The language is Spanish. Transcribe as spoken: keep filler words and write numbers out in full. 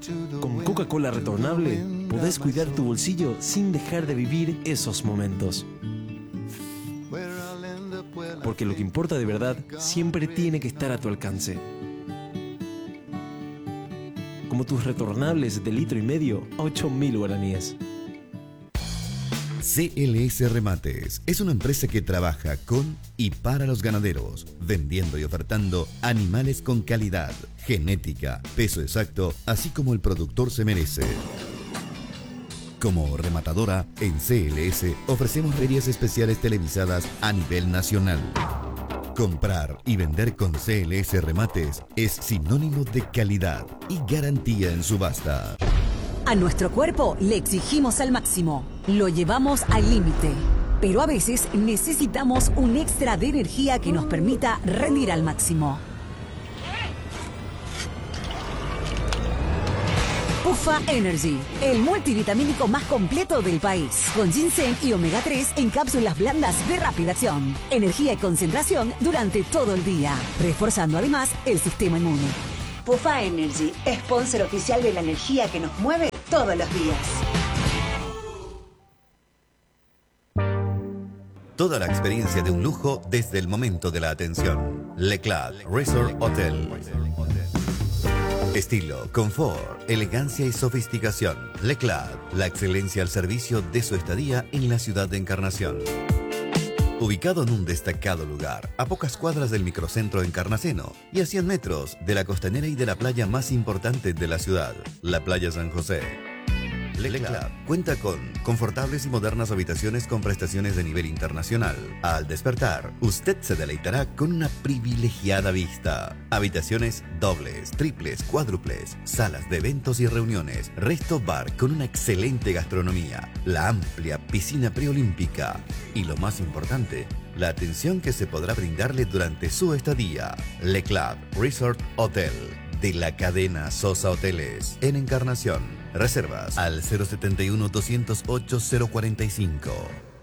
Con Coca-Cola retornable podés cuidar tu bolsillo sin dejar de vivir esos momentos. Porque lo que importa de verdad siempre tiene que estar a tu alcance. Como tus retornables de litro y medio a ocho mil guaraníes. C L S Remates es una empresa que trabaja con y para los ganaderos, vendiendo y ofertando animales con calidad, genética, peso exacto, así como el productor se merece. Como rematadora, en C L S ofrecemos ferias especiales televisadas a nivel nacional. Comprar y vender con C L S Remates es sinónimo de calidad y garantía en subasta. A nuestro cuerpo le exigimos al máximo, lo llevamos al límite, pero a veces necesitamos un extra de energía que nos permita rendir al máximo. Puffa Energy, el multivitamínico más completo del país, con ginseng y omega tres en cápsulas blandas de rápida acción, energía y concentración durante todo el día, reforzando además el sistema inmune. Puffa Energy, sponsor oficial de la energía que nos mueve todos los días. Toda la experiencia de un lujo desde el momento de la atención. Leclerc Resort Hotel. Estilo, confort, elegancia y sofisticación. Leclerc, la excelencia al servicio de su estadía en la ciudad de Encarnación. Ubicado en un destacado lugar, a pocas cuadras del microcentro encarnaceno y a cien metros de la costanera y de la playa más importante de la ciudad, la Playa San José. Leclerc cuenta con confortables y modernas habitaciones con prestaciones de nivel internacional. Al despertar, usted se deleitará con una privilegiada vista. Habitaciones dobles, triples, cuádruples, salas de eventos y reuniones, resto bar con una excelente gastronomía, la amplia piscina preolímpica y lo más importante, la atención que se podrá brindarle durante su estadía. Leclerc Resort Hotel, de la cadena Sosa Hoteles, en Encarnación. Reservas al cero setenta y uno, doscientos ocho, cero cuarenta y cinco.